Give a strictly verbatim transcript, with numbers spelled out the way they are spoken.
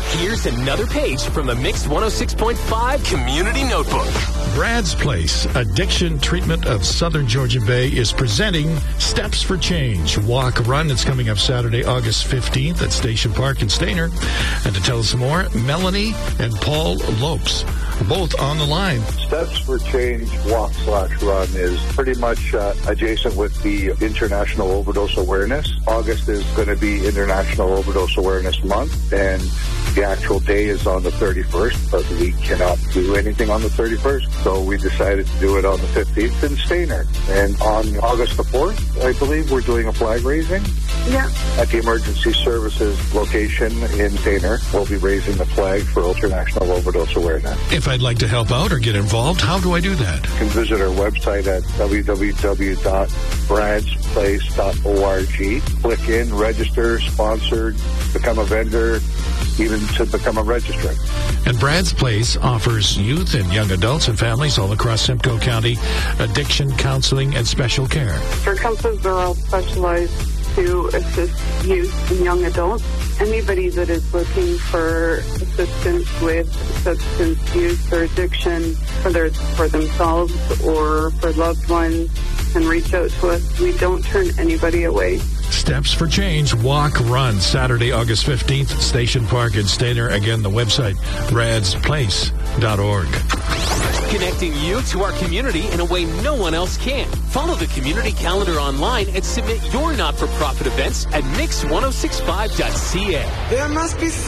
Here's another page from the Mix one oh six point five Community Notebook. Brad's Place, Addiction Treatment of Southern Georgian Bay, is presenting Steps for Change Walk Run. It's coming up Saturday, August fifteenth at Station Park in Stayner. And to tell us more, Melanie and Paul Lopes, both on the line. Steps for Change Walk slash Run is pretty much uh, adjacent with the International Overdose Awareness. August is going to be International Overdose Awareness Month, and the actual day is on the thirty-first, but we cannot do anything on the thirty-first, so we decided to do it on the fifteenth in Stayner. And on August the fourth, I believe, we're doing a flag raising. Yeah. At the Emergency Services location in Stayner, we'll be raising the flag for International Overdose Awareness. If I'd like to help out or get involved, how do I do that? You can visit our website at w w w dot brads place dot org. Click in, register, sponsored, become a vendor, even to become a registrant. And Brad's Place offers youth and young adults and families all across Simcoe County addiction counseling and special care. Our counselors are all specialized to assist youth and young adults. Anybody that is looking for assistance with substance use or addiction, whether it's for themselves or for loved ones, can reach out to us. We don't turn anybody away. Steps for Change Walk Run, Saturday, August fifteenth, Station Park in Stayner. Again, the website, brads place dot org. Connecting you to our community in a way no one else can. Follow the community calendar online and submit your not-for-profit events at mix ten sixty-five dot c a. There must be